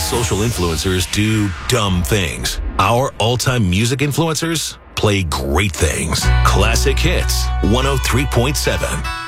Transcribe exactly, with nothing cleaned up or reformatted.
social influencers do dumb things. Our all-time music influencers play great things. Classic Hits, one oh three point seven.